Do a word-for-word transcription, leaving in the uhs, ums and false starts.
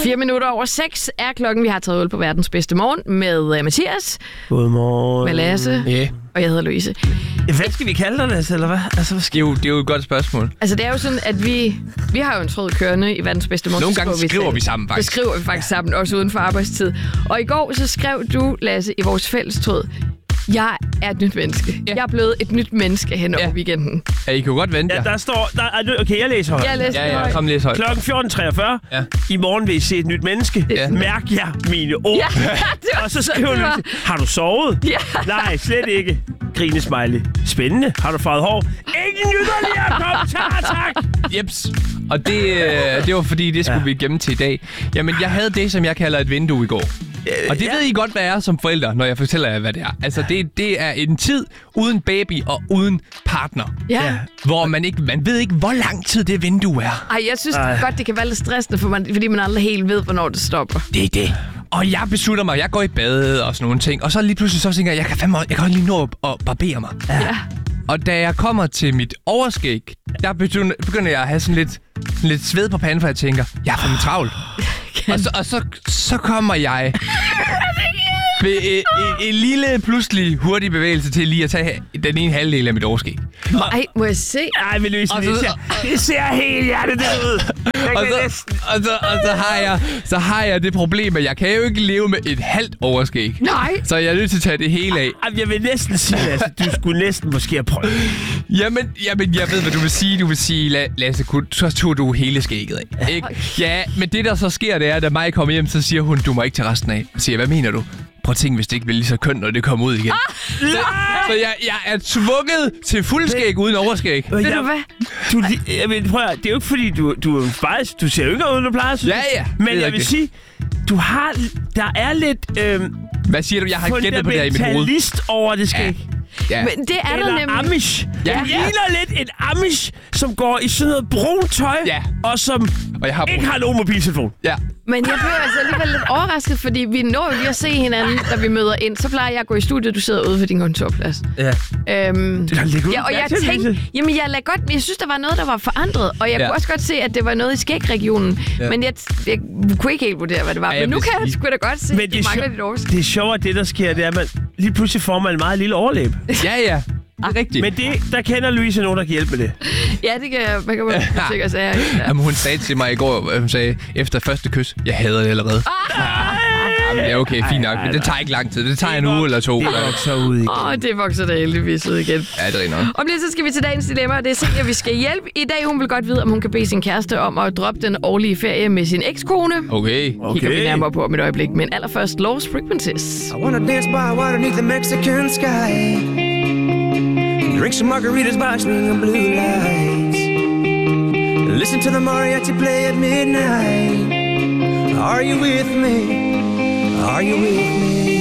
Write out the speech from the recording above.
Fire minutter over seks er klokken. Vi har taget øl på verdens bedste morgen med uh, Mathias. Godmorgen. Med Lasse. Yeah. Og jeg hedder Louise. Hvad skal vi kalde dig, Lasse, eller hvad? Altså, hvad skal... Det, er jo, det er jo et godt spørgsmål. Altså, det er jo sådan, at vi... Vi har jo en tråd kørende i verdens bedste morgen. Nogle gange skriver, skriver vi, vi sammen, faktisk. Det skriver vi faktisk sammen, også uden for arbejdstid. Og i går, så skrev du, Lasse, i vores fælles tråd, jeg er et nyt menneske. Ja. Jeg er blevet et nyt menneske hen over ja. weekenden. Ja, I kan jo godt vente. Ja, der står... Der, okay, jeg læser højt. Jeg læser ja, ja, højt. kom læs højt. Klokken fjorten treogfyrre. Ja. I morgen vil I se et nyt menneske. Ja. Mærk jer mine ord. Ja, og så skriver du, har du sovet? Ja. Nej, slet ikke. Grinesmiley. Spændende. Har du farvet hår? Ingen yderligere kommentarer, tak! Jeps. Og det, øh, det var fordi, det skulle ja. vi gemme til i dag. Jamen, jeg havde det, som jeg kalder et vindue i går. Og det ja. ved I godt, hvad jeg er som forældre, når jeg fortæller jer, hvad det er. Altså, det, det er en tid uden baby og uden partner. Ja. Hvor man ikke, man ved ikke, hvor lang tid det vindue er. Ej, jeg synes Ej. godt, det kan være lidt stressende, for man, fordi man aldrig helt ved, hvornår det stopper. Det er det. Og jeg beslutter mig, jeg går i bad og sådan nogle ting. Og så lige pludselig så tænker jeg, jeg kan fandme, jeg kan lige nå at barbere mig. Ja. ja. Og da jeg kommer til mit overskæg, der begynder jeg at have sådan lidt, sådan lidt sved på panden, for jeg tænker, jeg er for travlt. Og, så, og så, så kommer jeg ved en, en, en lille, pludselig hurtig bevægelse til lige at tage den ene halvdel af mit overskæg. Ej, må jeg se? Ej, men Louise, det, ser, det ser helt hjertet ud. Og så, og, så, og så, har jeg, så har jeg det problem, at jeg kan jo ikke leve med et halvt overskæg. Nej. Så jeg er nødt til at tage det hele af. Ej, jeg vil næsten sige, Lasse, du skulle næsten måske have prøvet. Jamen, jamen, jeg ved, hvad du vil sige. Du vil sige, Lasse, så tog du hele skægget af. Ikke? Ja, men det der så sker, det er, da mig kommer hjem, så siger hun, du må ikke tage resten af. Så siger jeg, hvad mener du? Prøv at tænke, hvis det ikke bliver lige så kønt, når det kommer ud igen. Ah, så så jeg, jeg er tvunget til fuldskæg uden overskæg. Ved du hvad? Du, jeg vil, prøv at, det er jo ikke fordi, du, du er faktisk, du ser jo ikke ud, du plejer. Ja, ja. Men jeg vil det. sige, du har, der er lidt... Øhm, hvad siger du? Jeg har gættet på det her i mit hoved. Fundamentalist over det skæg. Ja. Ja. Men det er Eller der nemlig. Amish. Ja. Det ligner lidt en Amish, som går i sådan noget brunt tøj, ja. og som og jeg har ikke har nogen mobiltelefon. Ja. Men jeg blev altså alligevel lidt overrasket, fordi vi når jo lige at se hinanden, da vi møder ind. Så plejer jeg at gå i studiet, du sidder ude ved din kontorplads. Ja. Øhm, det er ja, og jeg tænkte, jamen jeg lagde godt, jeg synes, der var noget, der var forandret. Og jeg ja. kunne også godt se, at det var noget i skægregionen. Ja. Men jeg, jeg kunne ikke helt vurdere, hvad det var. Ja, men nu kan jeg sgu da godt se, at du mangler dit overskæg. Det er sjovt, at det, der sker, det er, at man lige pludselig får man en meget lille overlæb. Ja, ja. Det er rigtigt. Men det, der kender Louise nogen, der kan hjælpe med det. Ja, det kan jeg. Man kan man sikkert sige. Ja. Jamen, hun sagde til mig i går, hun sagde, efter første kys, jeg hader det allerede. Jamen, ja, okay, fint nok. Men det tager ikke lang tid. Det tager en uge eller to. Det vokser ud igen. Åh, oh, det vokser da heldigvis ud igen. Ja, det er nok. Om lidt så skal vi til dagens dilemma, og det er Silja, vi skal hjælpe. I dag hun vil godt vide, om hun kan bede sin kæreste om at droppe den årlige ferie med sin ekskone. Okay. okay. Kigger vi nærmere på om et øjeblik. Men allerførst Lost Frequencies. I wanna dance by water beneath the Mexican sky. Drink some margaritas by swinging blue lights. Listen to the mariachi play at midnight. Are you with me? Are you with me?